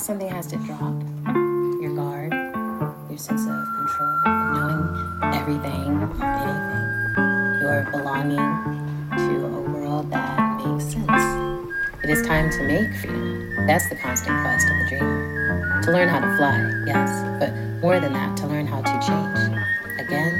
something has to drop. Your guard, your sense of control, of knowing everything, anything. Your belonging to a world that makes sense. It is time to make freedom. That's the constant quest of the dreamer. To learn how to fly, yes, but more than that, to learn how to change. Again